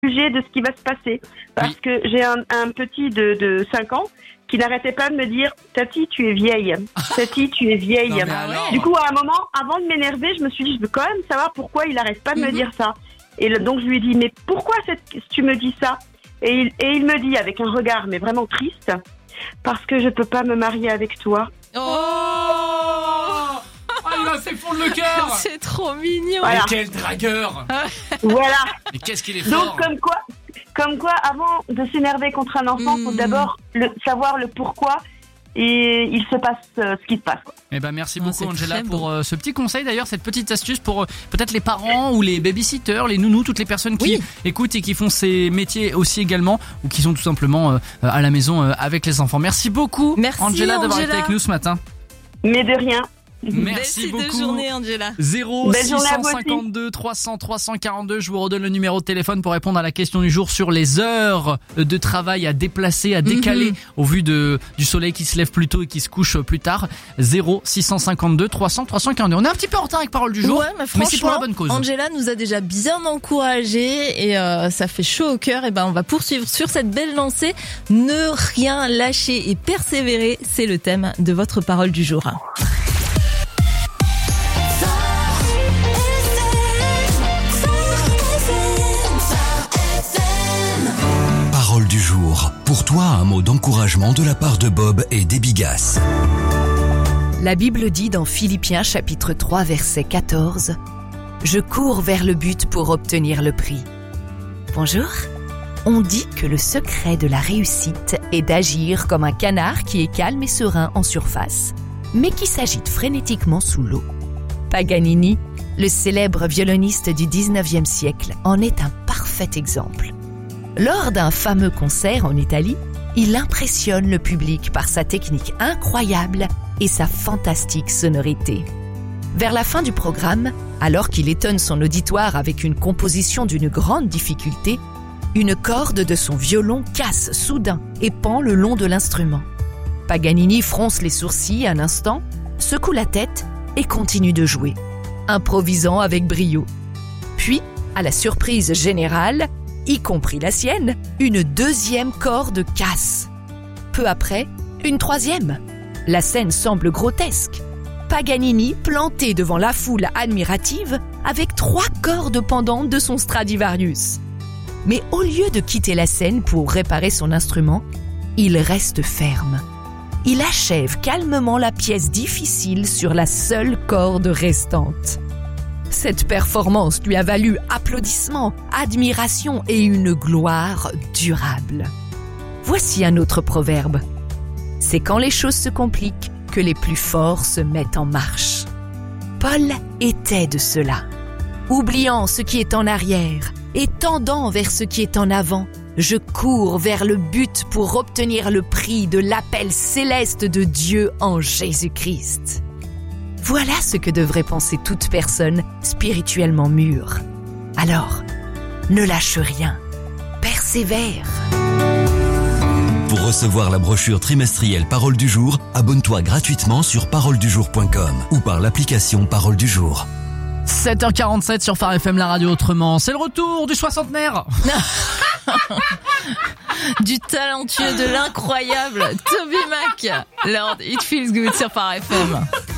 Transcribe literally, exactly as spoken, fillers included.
sujet de ce qui va se passer. Parce Oui. que j'ai un, un petit de, de cinq ans qui n'arrêtait pas de me dire « Tati, tu es vieille. Tati, tu es vieille. Non, mais alors. » Du coup, à un moment, avant de m'énerver, je me suis dit « Je veux quand même savoir pourquoi il n'arrête pas de Mhm. me dire ça. » Et le- donc, je lui ai dit « Mais pourquoi cette, tu me dis ça ?» et il, et il me dit avec un regard, mais vraiment triste, « Parce que je peux pas me marier avec toi. » Oh Ah, il m'a fait fondre le cœur. C'est trop mignon. Voilà. Mais quel dragueur. Voilà. Mais qu'est-ce qu'il est fort. Donc, comme quoi, comme quoi, avant de s'énerver contre un enfant, il faut Mmh. d'abord le, savoir le pourquoi et il se passe euh, ce qui se passe. Quoi. Eh ben merci Ah, beaucoup c'est Angela très beau. pour euh, ce petit conseil, d'ailleurs cette petite astuce pour euh, peut-être les parents ou les babysitters, les nounous, toutes les personnes qui Oui. écoutent et qui font ces métiers aussi également ou qui sont tout simplement euh, à la maison euh, avec les enfants. Merci beaucoup Merci, Angela d'avoir Angela. été avec nous ce matin. Mais de rien. Merci Belle suite beaucoup. de journée, Angela. zéro Belle six journée à vous aussi. cinquante-deux trois cents trois cent quarante-deux. Je vous redonne le numéro de téléphone pour répondre à la question du jour sur les heures de travail à déplacer, à décaler Mhm. au vu de du soleil qui se lève plus tôt et qui se couche plus tard. zéro six cinquante-deux trois cents trois cent quarante-deux. On est un petit peu en retard avec Parole du jour, Ouais, mais mais c'est pour la franchement, bonne cause. Angela nous a déjà bien encouragés et euh, ça fait chaud au cœur. Et ben, on va poursuivre sur cette belle lancée. Ne rien lâcher et persévérer, c'est le thème de votre parole du jour. Parole du jour. Pour toi, un mot d'encouragement de la part de Bob et des Bigas. La Bible dit dans Philippiens chapitre trois verset quatorze « Je cours vers le but pour obtenir le prix. » Bonjour. On dit que le secret de la réussite est d'agir comme un canard qui est calme et serein en surface, mais qui s'agite frénétiquement sous l'eau. Paganini, le célèbre violoniste du dix-neuvième siècle, en est un parfait exemple. Lors d'un fameux concert en Italie, il impressionne le public par sa technique incroyable et sa fantastique sonorité. Vers la fin du programme, alors qu'il étonne son auditoire avec une composition d'une grande difficulté, une corde de son violon casse soudain et pend le long de l'instrument. Paganini fronce les sourcils un instant, secoue la tête et continue de jouer, improvisant avec brio. Puis, à la surprise générale, y compris la sienne, une deuxième corde casse. Peu après, une troisième. La scène semble grotesque. Paganini planté devant la foule admirative avec trois cordes pendantes de son Stradivarius. Mais au lieu de quitter la scène pour réparer son instrument, il reste ferme. Il achève calmement la pièce difficile sur la seule corde restante. Cette performance lui a valu applaudissements, admiration et une gloire durable. Voici un autre proverbe. C'est quand les choses se compliquent que les plus forts se mettent en marche. Paul était de cela. Oubliant ce qui est en arrière et tendant vers ce qui est en avant, je cours vers le but pour obtenir le prix de l'appel céleste de Dieu en Jésus-Christ. Voilà ce que devrait penser toute personne spirituellement mûre. Alors, ne lâche rien, persévère. Pour recevoir la brochure trimestrielle Parole du jour, abonne-toi gratuitement sur parole du jour point com ou par l'application Parole du jour. sept heures quarante-sept sur Phare F M, la radio autrement. C'est le retour du soixantenaire. Du talentueux, de l'incroyable Toby Mac. Lord, It Feels Good sur Phare F M.